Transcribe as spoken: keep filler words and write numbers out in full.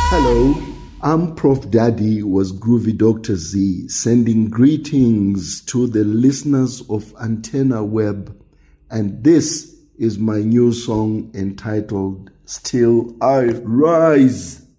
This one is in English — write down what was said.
Hello, I'm Prof Daddy was Groovy Doctor Z, sending greetings to the listeners of Antenna Web, and this is my new song entitled Still I Rise.